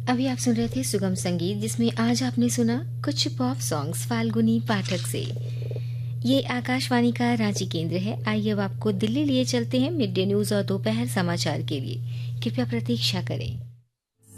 अभी आप सुन रहे थे सुगम संगीत, जिसमें आज आपने सुना कुछ पॉप सॉन्ग्स फाल्गुनी पाठक से। ये आकाशवाणी का रांची केंद्र है। आइए अब आपको दिल्ली लिए चलते हैं मिड डे न्यूज और दोपहर समाचार के लिए। कृपया प्रतीक्षा करें।